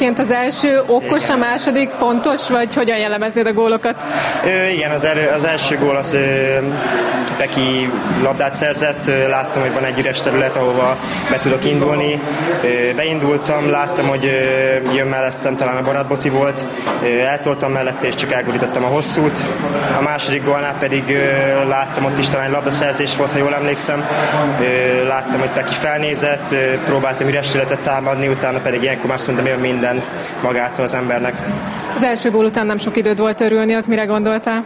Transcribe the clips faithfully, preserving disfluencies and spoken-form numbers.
egyébként az első okos, igen. A második pontos, vagy hogyan jellemeznéd a gólokat? Ö, igen, az, elő, az első gól az ö, Peki labdát szerzett, ö, láttam, hogy van egy üres terület, ahova be tudok indulni. Ö, beindultam, láttam, hogy ö, jön mellettem, talán a Barát Boti volt, ö, eltoltam mellette, és csak elgurítottam a hosszút. A második gólnál pedig ö, láttam, ott is talán egy labdaszerzés volt, ha jól emlékszem. Ö, láttam, hogy Peki felnézett, ö, próbáltam üres területet támadni, utána pedig ilyenkor már szerintem jön minden magától az embernek. Az első gól után nem sok időd volt örülni, ott mire gondoltál?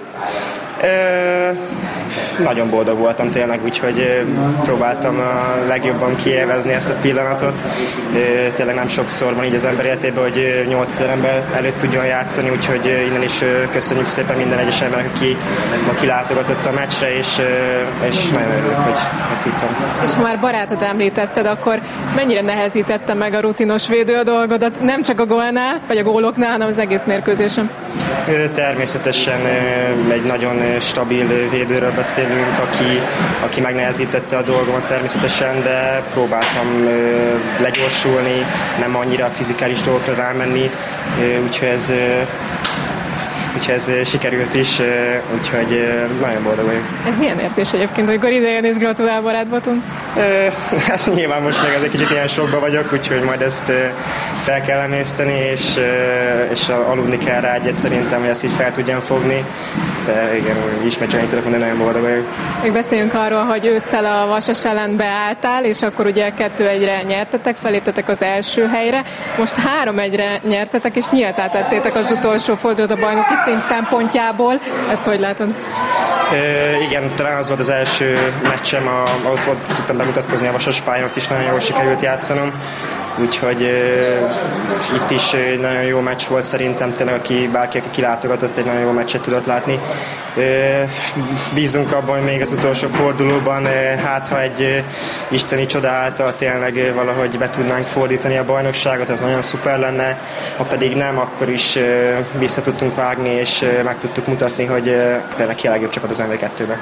Ö, nagyon boldog voltam tényleg, úgyhogy próbáltam a legjobban kiélvezni ezt a pillanatot. Ö, tényleg nem sokszor van így az ember életében, hogy nyolcezer ember előtt tudjon játszani, úgyhogy innen is köszönjük szépen minden egyes embernek, aki ma kilátogatott a meccsre, és, és nagyon örülök, hogy, hogy tudtam. És ha már Barátot említetted, akkor mennyire nehezítette meg a rutinos védő a dolgodat, nem csak a gólnál, vagy a góloknál, hanem az egész mérkőzésen? Természetesen egy nagyon stabil védőről beszélünk, aki, aki megnehezítette a dolgomat természetesen, de próbáltam legyorsulni, nem annyira fizikális dolgokra rámenni, úgyhogy ez, úgyhogy ez sikerült is, úgyhogy nagyon boldog vagyok. Ez milyen érzés egyébként, amikor idejön és gratulál Barát Boton? Hát nyilván most még az egy kicsit ilyen sokba vagyok, úgyhogy majd ezt fel kell emészteni, és, és aludni kell rá egyet szerintem, hogy ezt így fel tudjam fogni. De igen, ismét csak tudok mondani, nagyon boldog vagyok. Még beszéljünk arról, hogy ősszel a Vasas ellen beálltál, és akkor ugye kettő egyre nyertetek, feléptetek az első helyre. Most három egyre nyertetek, és nyíltá tettétek az utolsó fordulót a bajnoki cím szempontjából. Ezt hogy látod? E, igen, talán az volt az első meccsem, ahol tudtam bemutatkozni a Vasas pályán, ott is nagyon jól sikerült játszanom. Úgyhogy uh, itt is uh, nagyon jó meccs volt szerintem, tényleg aki, bárki, aki kilátogatott, egy nagyon jó meccset tudott látni. Uh, bízunk abban, hogy még az utolsó fordulóban, uh, hát ha egy uh, isteni csoda által tényleg uh, valahogy be tudnánk fordítani a bajnokságot, az nagyon szuper lenne. Ha pedig nem, akkor is uh, vissza tudtunk vágni, és uh, meg tudtuk mutatni, hogy uh, tényleg ki a legjobb csapat az em vé kettőben.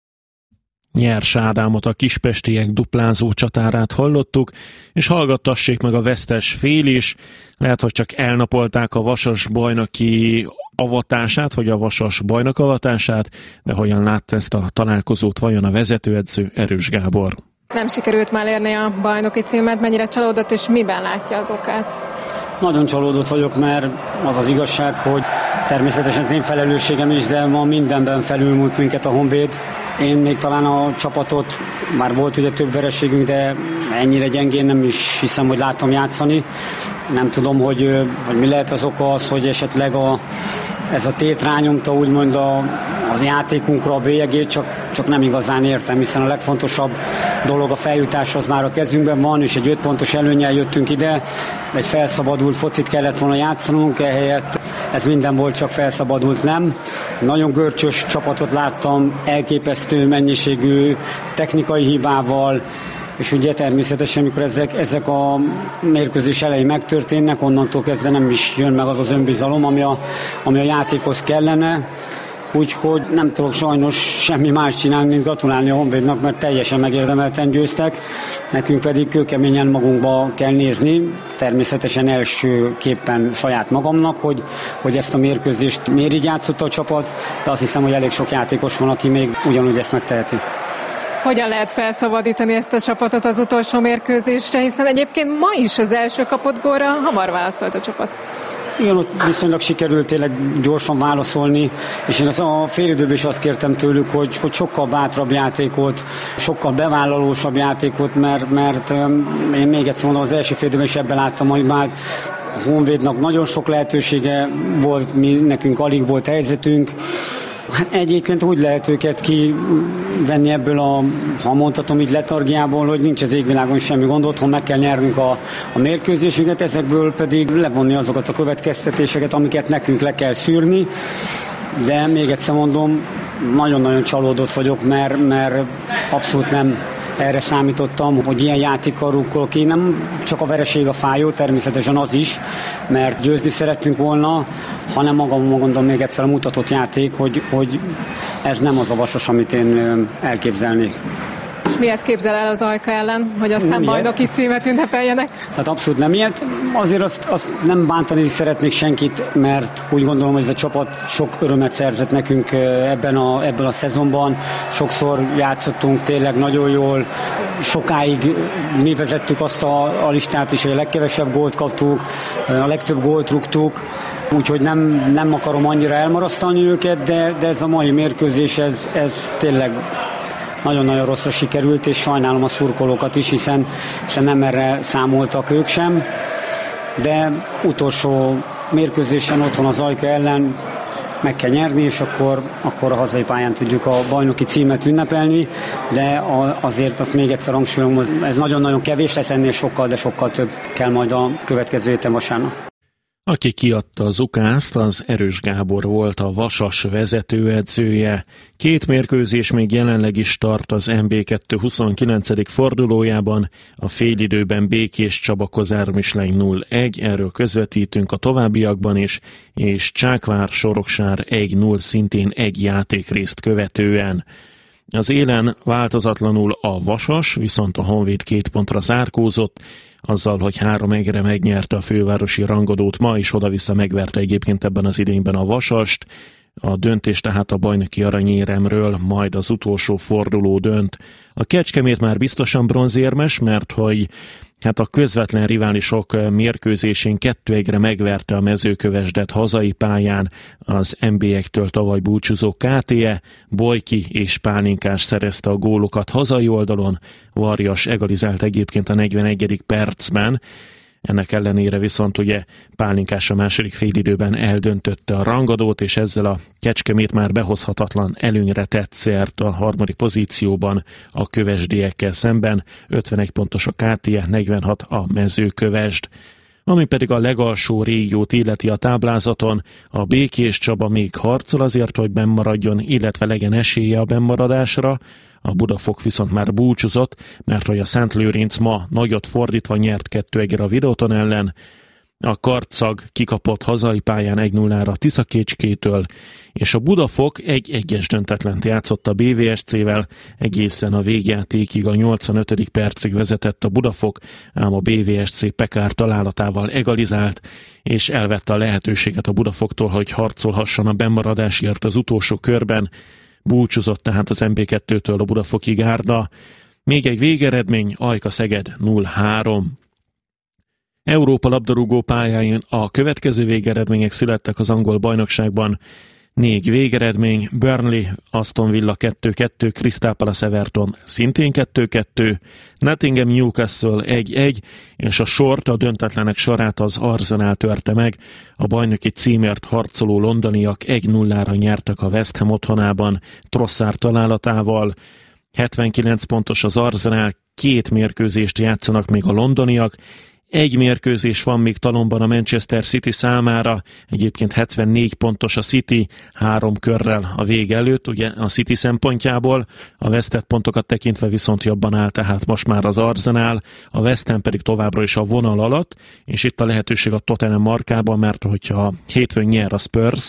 Nyers Ádámot, a kispestiek duplázó csatárát hallottuk, és hallgattassék meg a vesztes fél is. Lehet, hogy csak elnapolták a Vasas bajnoki avatását, vagy a Vasas bajnok avatását, de hogyan látta ezt a találkozót vajon a vezetőedző Erős Gábor? Nem sikerült már érni a bajnoki címet, mennyire csalódott, és miben látja az okát? Nagyon csalódott vagyok, mert az az igazság, hogy természetesen az én felelősségem is, de ma mindenben felülmúlt minket a Honvéd. Én még talán a csapatot, már volt ugye több vereségünk, de ennyire gyengén nem is hiszem, hogy láttam játszani. Nem tudom, hogy, hogy mi lehet az oka az, hogy esetleg a, ez a tét rányomta úgymond a, az játékunkra a bélyegét, csak, csak nem igazán értem, hiszen a legfontosabb dolog a feljutás az már a kezünkben van, és egy öt pontos előnnyel jöttünk ide, egy felszabadult focit kellett volna játszanunk, ehelyett ez minden volt, csak felszabadult nem. Nagyon görcsös csapatot láttam, elképesztő mennyiségű technikai hibával, és ugye természetesen, amikor ezek, ezek a mérkőzés elején megtörténnek, onnantól kezdve nem is jön meg az az önbizalom, ami a, ami a játékhoz kellene. Úgyhogy nem tudok sajnos semmi más csinálni, mint gratulálni a Honvédnak, mert teljesen megérdemelten győztek. Nekünk pedig kőkeményen magunkba kell nézni, természetesen elsőképpen saját magamnak, hogy, hogy ezt a mérkőzést miért így játszott a csapat, de azt hiszem, hogy elég sok játékos van, aki még ugyanúgy ezt megteheti. Hogyan lehet felszabadítani ezt a csapatot az utolsó mérkőzésre, hiszen egyébként ma is az első kapott gólra hamar válaszolt a csapat. Igen, ott viszonylag sikerült tényleg gyorsan válaszolni, és én az a félidőben is azt kértem tőlük, hogy, hogy sokkal bátrabb játékot, sokkal bevállalósabb játékot, mert, mert én még egyszer mondom, az első félidőben is ebben láttam, hogy már a Honvédnak nagyon sok lehetősége volt, mi, nekünk alig volt helyzetünk. Hát egyébként úgy lehet őket kivenni ebből a, ha mondhatom így, letargiából, hogy nincs az égvilágon semmi gond, otthon meg kell nyernünk a, a mérkőzésünket, ezekből pedig levonni azokat a következtetéseket, amiket nekünk le kell szűrni, de még egyszer mondom, nagyon-nagyon csalódott vagyok, mert, mert abszolút nem erre számítottam, hogy ilyen játékkal rúgkolok ki. Nem csak a vereség a fájó, természetesen az is, mert győzni szerettünk volna, hanem magamon gondolom még egyszer a mutatott játék, hogy, hogy ez nem az a Vasas, amit én elképzelnék. Most miért képzel el az Ajka ellen, hogy aztán nem bajnoki ilyet. Címet ünnepeljenek? Hát abszolút nem ilyet. Azért azt, azt nem bántani szeretnék senkit, mert úgy gondolom, hogy ez a csapat sok örömet szerzett nekünk ebben a, ebben a szezonban. Sokszor játszottunk tényleg nagyon jól. Sokáig mi vezettük azt a, a listát is, hogy a legkevesebb gólt kaptuk, a legtöbb gólt rúgtuk. Úgyhogy nem, nem akarom annyira elmarasztalni őket, de, de ez a mai mérkőzés, ez, ez tényleg nagyon-nagyon rosszra sikerült, és sajnálom a szurkolókat is, hiszen, hiszen nem erre számoltak ők sem. De utolsó mérkőzésen otthon az Ajka ellen meg kell nyerni, és akkor, akkor a hazai pályán tudjuk a bajnoki címet ünnepelni, de azért azt még egyszer hangsúlyozom, ez nagyon-nagyon kevés lesz, ennél sokkal, de sokkal több kell majd a következő héten vasárnap. Aki kiadta az ukázt, az Erős Gábor volt, a Vasas vezetőedzője. Két mérkőzés még jelenleg is tart az em bé kettő huszonkilencedik fordulójában, a félidőben Békés Csaba Kozár Mislein nulla egy, erről közvetítünk a továbbiakban is, és Csákvár Soroksár egy null szintén egy játékrészt követően. Az élen változatlanul a Vasas, viszont a Honvéd két pontra zárkózott, azzal, hogy három egyre megnyerte a fővárosi rangadót, ma is oda-vissza megverte egyébként ebben az idényben a Vasast. A döntés tehát a bajnoki aranyéremről, majd az utolsó forduló dönt. A Kecskemét már biztosan bronzérmes, mert hogy hát a közvetlen riválisok mérkőzésén kettő egyre megverte a Mezőkövesdet hazai pályán az en bé egy-től tavaly búcsúzó ká té e, Bojki és Pálinkás szerezte a gólokat hazai oldalon, Varjas egalizált egyébként a negyvenegyedik percben, ennek ellenére viszont ugye Pálinkás a második félidőben eldöntötte a rangadót, és ezzel a Kecskemét már behozhatatlan előnyre tett szert a harmadik pozícióban a kövesdiekkel szemben, ötvenegy pontos a ká té e, negyvenhat a Mezőkövesd. Ami pedig a legalsó régiót illeti a táblázaton, a Békés Csaba még harcol azért, hogy bennmaradjon, illetve legyen esélye a bennmaradásra. A Budafok viszont már búcsúzott, mert hogy a Szentlőrinc ma nagyot fordítva nyert kettő egyre a Videoton ellen. A Karcag kikapott hazai pályán egy nullára Tiszakécskétől, és a Budafok egy egyes döntetlent játszott a bé vé es cével, egészen a végjátékig a nyolcvanötödik percig vezetett a Budafok, ám a bé vé es cé Pekár találatával egalizált, és elvette a lehetőséget a Budafoktól, hogy harcolhasson a bennmaradásért az utolsó körben. Búcsúzott tehát az em bé kettőtől a Budafoki gárda. Még egy végeredmény, Ajka Szeged nulla három. Európa labdarúgó pályáin a következő végeredmények születtek az angol bajnokságban. Négy végeredmény, Burnley, Aston Villa kettő kettő, Crystal Palace Everton szintén kettő kettő, Nottingham Newcastle egy egy, és a sort, a döntetlenek sorát az Arsenal törte meg. A bajnoki címért harcoló londoniak egy nullára nyertek a West Ham otthonában Trossard találatával. hetvenkilenc pontos az Arsenal, két mérkőzést játszanak még a londoniak, egy mérkőzés van még talomban a Manchester City számára, egyébként hetvennégy pontos a City, három körrel a vége előtt, ugye a City szempontjából, a vesztett pontokat tekintve viszont jobban áll, tehát most már az Arsenal, a West Ham pedig továbbra is a vonal alatt, és itt a lehetőség a Tottenham markában, mert hogyha hétfőn nyer a Spurs,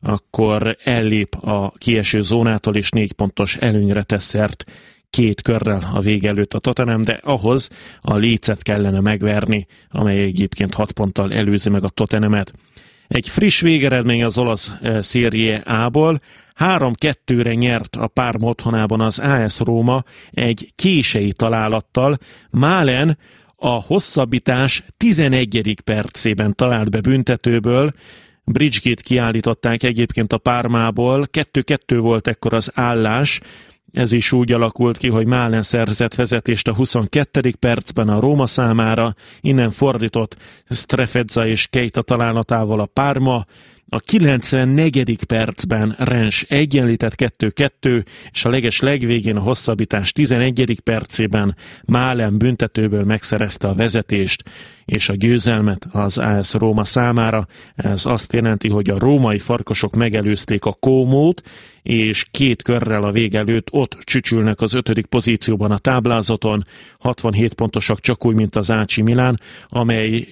akkor ellép a kieső zónától, és négy pontos előnyre tesz szert két körrel a vége előtt a Tottenham, de ahhoz a Leedset kellene megverni, amely egyébként hat ponttal előzi meg a Tottenhamet. Egy friss végeredmény az olasz Serie A-ból, három kettőre nyert a Parma otthonában az á es Róma egy kései találattal. Málen a hosszabbítás tizenegyedik percében talált be büntetőből, Bridgegate kiállították egyébként a Parmából, kettő kettő volt ekkor az állás. Ez is úgy alakult ki, hogy Málen szerzett vezetést a huszonkettedik percben a Róma számára, innen fordított Strefezza és Keita találatával a Parma, a kilencvennegyedik percben Rens egyenlített kettő kettő, és a leges legvégén a hosszabbítás tizenegyedik percében Málen büntetőből megszerezte a vezetést és a győzelmet az á es Róma számára. Ez azt jelenti, hogy a római farkasok megelőzték a Kómót, és két körrel a vége előtt ott csücsülnek az ötödik pozícióban a táblázaton, hatvanhét pontosak csak úgy, mint az á cé Milán, amely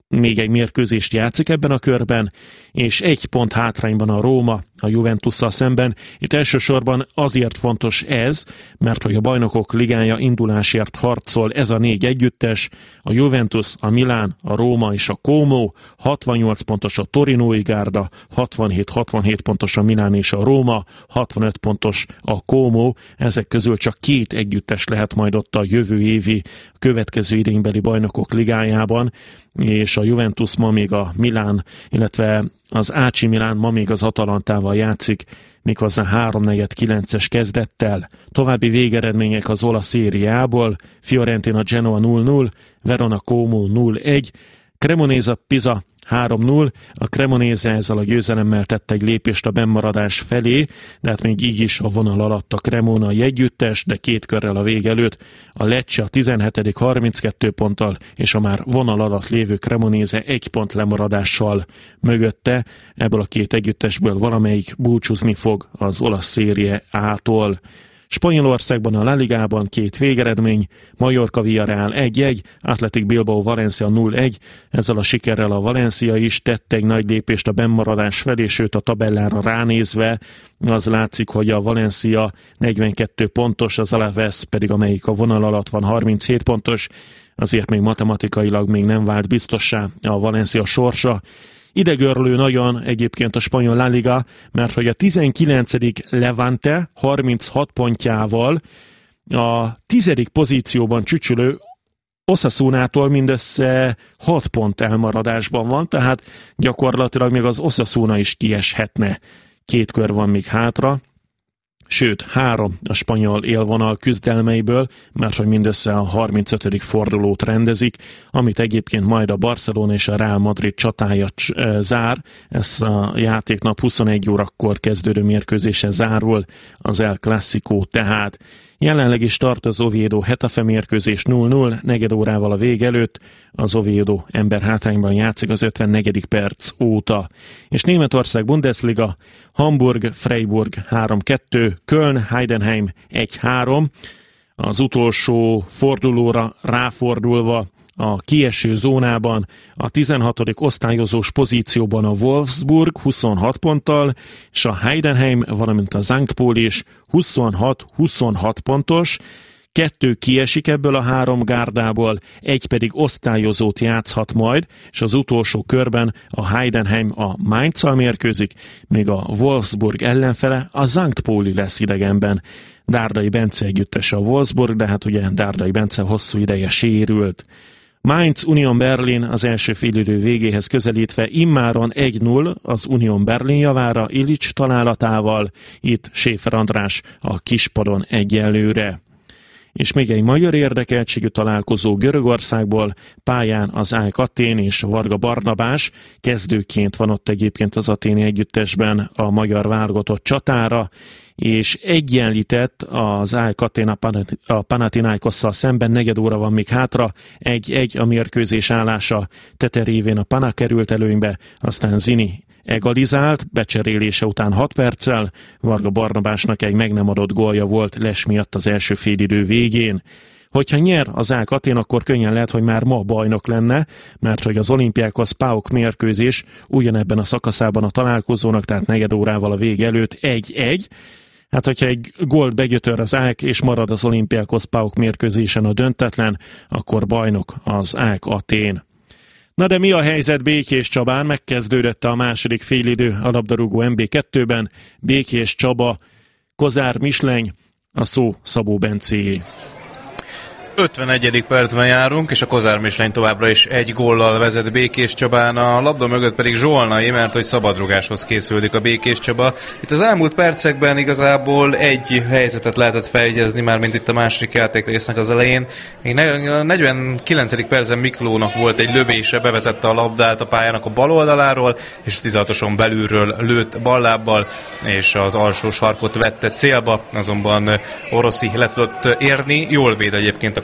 még egy mérkőzést játszik ebben a körben, és egy pont hátrányban a Róma a Juventusszal szemben. Itt elsősorban azért fontos ez, mert hogy a Bajnokok Ligája indulásért harcol ez a négy együttes, a Juventus, a Milán, a Róma és a Como, hatvannyolc pontos a Torinói gárda, hatvanhét hatvanhét pontos a Milán és a Róma, hatvanöt pontos a Como, ezek közül csak két együttes lehet majd ott a jövő évi következő idénybeli Bajnokok Ligájában, és a Juventus ma még a Milán, illetve az á cé Milán ma még az Atalantával játszik, méghozzá három negyven kilences kezdettel. További végeredmények az olasz szériából: Fiorentina Genoa nulla nulla, Verona Como nulla egy, Cremonese Pisa három null, a Cremonese ezzel a győzelemmel tett egy lépést a bennmaradás felé, de hát még így is a vonal alatt a Cremonai együttes, de két körrel a vég előtt a Lecce a tizenhetedik harminckettő ponttal, és a már vonal alatt lévő Cremonese egy pont lemaradással mögötte. Ebből a két együttesből valamelyik búcsúzni fog az olasz szérie A-tól. Spanyolországban a La Ligában két végeredmény: Mallorca Villarreal egy egy, Athletic Bilbao Valencia nulla egy, ezzel a sikerrel a Valencia is tette egy nagy lépést a bennmaradás felé, sőt a tabellára ránézve az látszik, hogy a Valencia negyvenkettő pontos, az Alaves pedig, amelyik a vonal alatt van, harminchét pontos, azért még matematikailag még nem vált biztossá a Valencia sorsa. Idegörlő nagyon egyébként a spanyol La Liga, mert hogy a tizenkilencedik Levante harminchat pontjával a tizedik pozícióban csücsülő Osasunától mindössze hat pont elmaradásban van, tehát gyakorlatilag még az Osasuna is kieshetne. Két kör van még hátra, sőt három a spanyol élvonal küzdelmeiből, mert hogy mindössze a harmincötödik fordulót rendezik, amit egyébként majd a Barcelona és a Real Madrid csatája zár. Ez a játéknap huszonegy órakor kezdődő mérkőzése zárul, az El Clásico tehát. Jelenleg is tart az Oviedo Getafe mérkőzés nulla nulla, negyed órával a vég előtt, az Oviedo ember hátrányban játszik az ötvennegyedik perc óta. És Németország Bundesliga, Hamburg Freiburg három kettő, Köln Heidenheim egy három, az utolsó fordulóra ráfordulva a kieső zónában a tizenhatodik osztályozós pozícióban a Wolfsburg huszonhat ponttal, és a Heidenheim, valamint a Sankt Pauli is huszonhat huszonhat pontos. Kettő kiesik ebből a három gárdából, egy pedig osztályozót játszhat majd, és az utolsó körben a Heidenheim a Mainzzal mérkőzik, míg a Wolfsburg ellenfele a Sankt Pauli lesz idegenben. Dárdai Bence együttes a Wolfsburg, de hát ugye Dárdai Bence hosszú ideje sérült. Mainz Union Berlin az első félidő végéhez közelítve immáron egy null az Union Berlin javára Illich találatával, itt Schäfer András a kispadon egyelőre. És még egy magyar érdekeltségű találkozó Görögországból, pályán az á e ká Atén és Varga Barnabás, kezdőként van ott egyébként az aténi együttesben a magyar válogatott csatára, és egyenlített az á e ká Atén a Panathinaikosszal szemben, negyed óra van még hátra, egy-egy a mérkőzés állása, Tete révén a Pana került előnybe, aztán Zini egalizált, becserélése után hat perccel, Varga Barnabásnak egy meg nem adott gólja volt Les miatt az első félidő végén. Hogyha nyer az á e ká Atén, akkor könnyen lehet, hogy már ma bajnok lenne, mert hogy az Olympiakos PAOK mérkőzés ugyanebben a szakaszában a találkozónak, tehát negyed órával a vég előtt egy-egy. Hát, hogyha egy gólt begyötör az á e ká és marad az Olympiakos PAOK mérkőzésen a döntetlen, akkor bajnok az á e ká Atén. Na de mi a helyzet Békés Csabán? Megkezdődött a második félidő a labdarúgó em bé kettőben. Békés Csaba, Kozár Misleny, a szó Szabó Bencéjé. ötvenegyedik percben járunk, és a Kozár Misleny továbbra is egy góllal vezet Békés Csabán, a labda mögött pedig Zsolnai, mert hogy szabadrugáshoz készüldik a Békés Csaba. Itt az elmúlt percekben igazából egy helyzetet lehetett feljegyezni, már mint itt a második játékrésznek az elején. Még a negyvenkilencedik percben Miklónak volt egy lövése, bevezette a labdát a pályának a bal oldaláról, és tizenhatoson belülről lőtt ballábbal, és az alsó sarkot vette célba, azonban Oroszi le tudott érni, jól véd egyébként a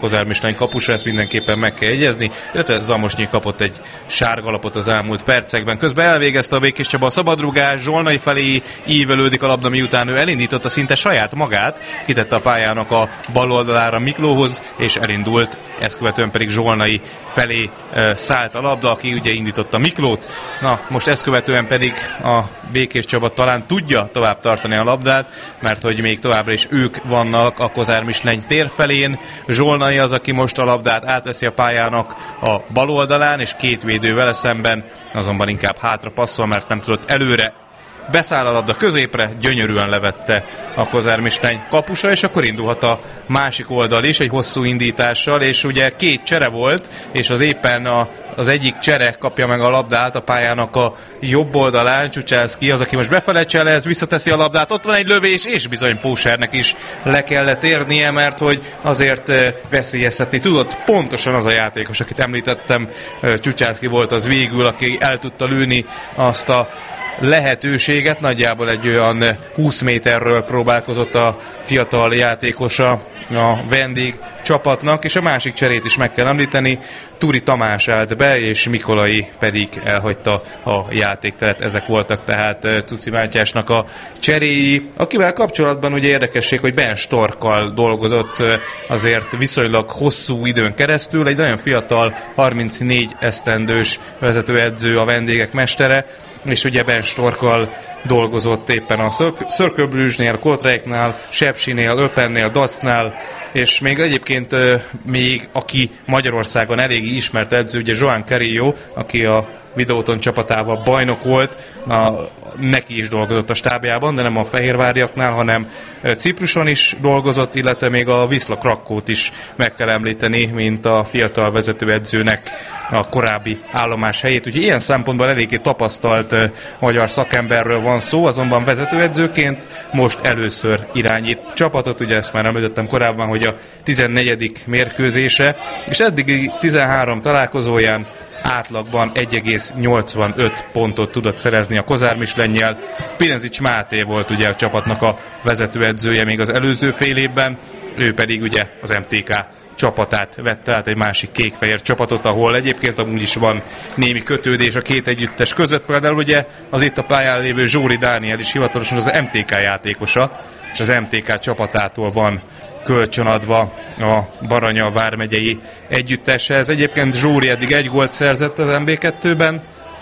Kozár Mislány kapusa, ezt mindenképpen meg kell jegyezni, illetve Zamosnyi kapott egy sárgalapot az elmúlt percekben. Közben elvégezte a Békés Csaba a szabadrugás, Zsolnai felé ívelődik a labda, miután ő elindította szinte saját magát, kitette a pályának a bal oldalára Miklóhoz, és elindult, ezt követően pedig Zsolnai felé e, szállt a labda, aki ugye indította Miklót. Na, most ezt követően pedig a Békés Csaba talán tudja tovább tartani a labdát, mert hogy még továbbra is ők vannak a Kozár Mislány tér felén. Zsolnai az, aki most a labdát átveszi a pályának a bal oldalán, és két védő vele szemben, azonban inkább hátra passzol, mert nem tudott előre. Beszáll a labda középre, gyönyörűen levette a Kozár Mislány kapusa, és akkor indulhat a másik oldal is egy hosszú indítással, és ugye két csere volt, és az éppen a, az egyik csere kapja meg a labdát a pályának a jobb oldalán, Csucsászki az, aki most befele cselez, visszateszi a labdát, ott van egy lövés, és bizony Pósernek is le kellett érnie, mert hogy azért veszélyeztetni tudott. Pontosan az a játékos, akit említettem, Csucsászki volt az végül, aki el tudta lőni azt a lehetőséget, nagyjából egy olyan húsz méterről próbálkozott a fiatal játékosa a vendég csapatnak, és a másik cserét is meg kell említeni, Turi Tamás állt be, és Mikolai pedig elhagyta a játékteret. Ezek voltak tehát Cuci Mátyásnak a cseréi, akivel kapcsolatban ugye érdekesség, hogy Ben Storkkal dolgozott azért viszonylag hosszú időn keresztül, egy nagyon fiatal, harmincnégy esztendős vezetőedző a vendégek mestere, és ugye Ben Storkkal dolgozott éppen a Circle Bruges-nél, Kortrijknál, Sepsinél, Öpennél, Dacnál, és még egyébként még aki Magyarországon eléggé ismert edző, ugye Joan Carrillo, aki a Videóton csapatával bajnok volt, a, neki is dolgozott a stábjában, de nem a fehérváriaknál, hanem Cipruson is dolgozott, illetve még a Wisla Krakót is meg kell említeni, mint a fiatal vezetőedzőnek a korábbi állomás helyét. Úgyhogy ilyen szempontból eléggé tapasztalt uh, magyar szakemberről van szó, azonban vezetőedzőként most először irányít csapatot, ugye ezt már említettem korábban, hogy a tizennegyedik mérkőzése, és eddigi tizenhárom találkozóján átlagban egy egész nyolcvanöt pontot tudott szerezni a Kozár Mislennyel. Pilenzics Máté volt ugye a csapatnak a vezetőedzője még az előző fél évben, ő pedig ugye az em té ká csapatát vette át, egy másik kék-fehér csapatot, ahol egyébként amúgy is van némi kötődés a két együttes között. Például ugye az itt a pályán lévő Zsóri Dániel is hivatalosan az em té ká játékosa, és az em té ká csapatától van kölcsönadva a Baranya vármegyei együtteshez. Egyébként Zsóri eddig egy gólt szerzett az em bé kettőben,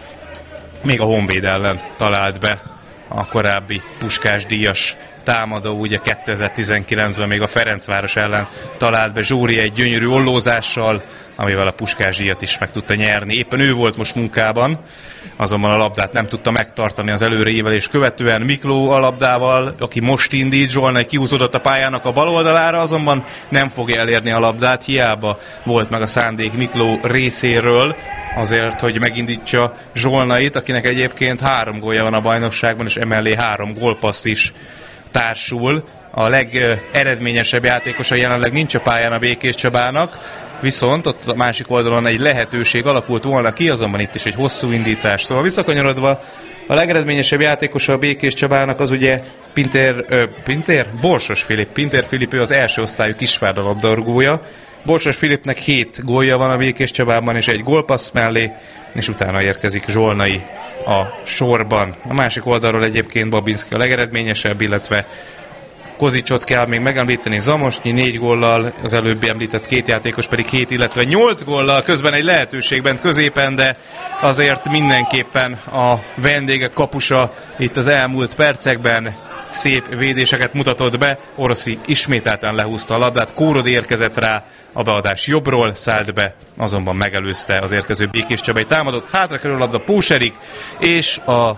még a Honvéd ellen talált be a korábbi Puskás díjas támadó, ugye kétezer-tizenkilencben még a Ferencváros ellen talált be Zsóri egy gyönyörű ollózással, amivel a Puskás díjat is meg tudta nyerni. Éppen ő volt most munkában, azonban a labdát nem tudta megtartani az előreévelés követően. Mikló a labdával, aki most indít, Zsolnai kihúzódott a pályának a bal oldalára, azonban nem fogja elérni a labdát, hiába volt meg a szándék Mikló részéről, azért, hogy megindítsa Zsolnait, akinek egyébként három gólja van a bajnokságban, és emellé három gólpaszt is társul. A legeredményesebb játékosa jelenleg nincs a pályán a Békés Csabának, viszont ott a másik oldalon egy lehetőség alakult volna ki, azonban itt is egy hosszú indítás. Szóval visszakanyarodva, a legeredményesebb játékosa a Békés Csabának az ugye Pintér, ö, Pintér? Borsos Filip. Pintér Filip, ő az első osztályú kisvárda labdarúgója. Borsos Filipnek hét gólja van a Békés Csabában, és egy gólpassz mellé, és utána érkezik Zsolnai a sorban. A másik oldalról egyébként Babinszki a legeredményesebb, illetve Kozicsot kell még megemlíteni, Zamosnyi négy góllal, az előbbi említett két játékos pedig hét, illetve nyolc góllal, közben egy lehetőségben középen, de azért mindenképpen a vendégek kapusa itt az elmúlt percekben szép védéseket mutatott be. Oroszi ismételten lehúzta a labdát, Kórod érkezett rá, a beadás jobbról szállt be, azonban megelőzte az érkező Békés Csabai támadót, hátra kerül a labda Póserig, és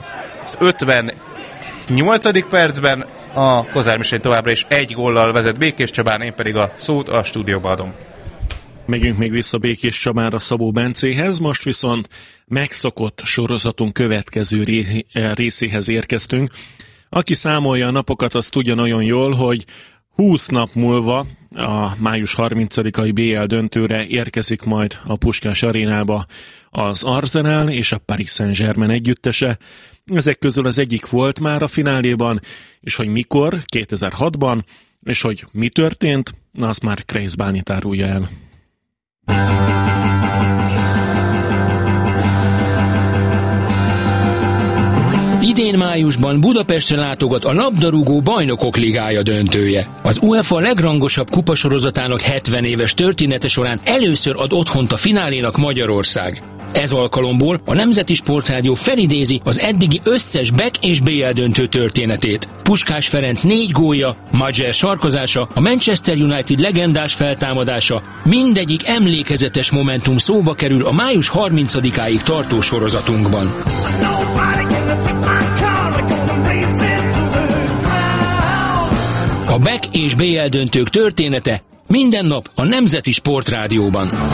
az ötvennyolcadik percben a Kozár Mislány továbbra is egy góllal vezet Békés Csabán, én pedig a szót a stúdióba adom. Megyünk még vissza Békés Csabára Szabó Bencéhez, most viszont megszokott sorozatunk következő részéhez érkeztünk. Aki számolja a napokat, az tudja nagyon jól, hogy húsz nap múlva a május harmincadikai bé el döntőre érkezik majd a Puskás arénába az Arsenal és a Paris Saint-Germain együttese. Ezek közül az egyik volt már a fináléban, és hogy mikor, kétezer-hatban, és hogy mi történt, na azt már Kreisz Bálint árulja el. Idén májusban Budapestre látogat a labdarúgó Bajnokok Ligája döntője. Az UEFA legrangosabb kupasorozatának hetven éves története során először ad otthont a finálénak Magyarország. Ez alkalomból a Nemzeti Sportrádió felidézi az eddigi összes Bek és bé el döntő történetét. Puskás Ferenc négy gólja, Majer sarkozása, a Manchester United legendás feltámadása, mindegyik emlékezetes momentum szóba kerül a május harmincadikáig tartó sorozatunkban. A Bek és bé el döntők története minden nap a Nemzeti Sportrádióban.